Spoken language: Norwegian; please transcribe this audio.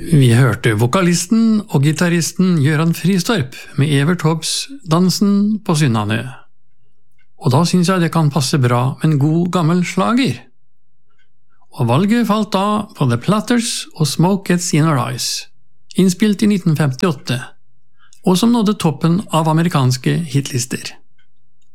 Vi hørte vokalisten og gitaristen Gøran Fristorp med Evert Taubes Dansen på Sunnanø. Og da synes jeg det kan passe bra med en god gammel slager. Og valget falt da på The Platters og Smoke Gets in Our Eyes, innspilt i 1958, og som nådde toppen av amerikanske hitlister.